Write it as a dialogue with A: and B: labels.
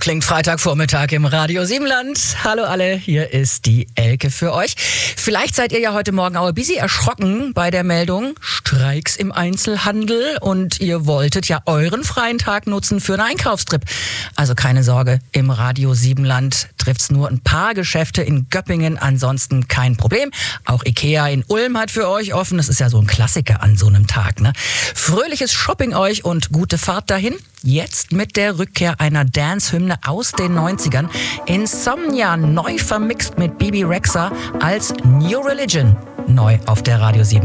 A: klingt Freitagvormittag im Radio Siebenland. Hallo alle, hier ist die Elke für euch. Vielleicht seid ihr ja heute Morgen auch ein bisschen erschrocken bei der Meldung Streiks im Einzelhandel und ihr wolltet ja euren freien Tag nutzen für einen Einkaufstrip. Also keine Sorge, im Radio Siebenland trifft's nur ein paar Geschäfte in Göppingen, ansonsten kein Problem. Auch Ikea in Ulm hat für euch offen. Das ist ja so ein Klassiker an so einem Tag, ne? Fröhliches Shopping euch und gute Fahrt dahin. Jetzt mit der Rückkehr einer Dance-Hymne aus den 90ern. Insomnia neu vermixt mit Bebe Rexha als New Religion. Neu auf der Radio 7.